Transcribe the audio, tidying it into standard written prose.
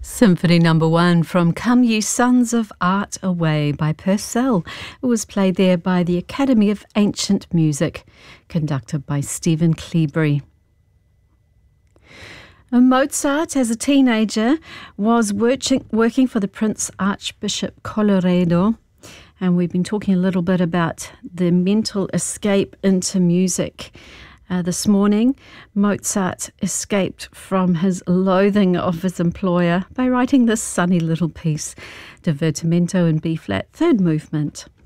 Symphony Number 1 from Come Ye Sons of Art Away by Purcell. It was played there by the Academy of Ancient Music, conducted by Stephen Cleobury. Mozart, as a teenager, was working for the Prince Archbishop Colloredo, and we've been talking a little bit about the mental escape into music. This morning, Mozart escaped from his loathing of his employer by writing this sunny little piece, Divertimento in B-flat, third movement.